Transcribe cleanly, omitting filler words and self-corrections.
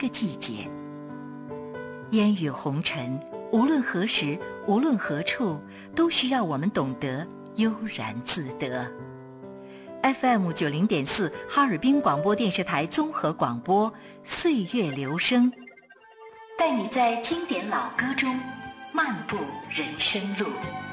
个季节。烟雨红尘，无论何时，无论何处，都需要我们懂得悠然自得。FM 90.4哈尔滨广播电视台综合广播，岁月留声，带你在经典老歌中漫步人生路。